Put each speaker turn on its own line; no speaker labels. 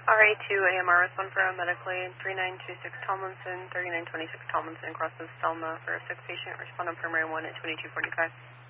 RA2 AMR respond for a medical aid 3926 Tomlinson, 3926 Tomlinson, across the Selma for a sick patient. Respond on primary 1 at 2245.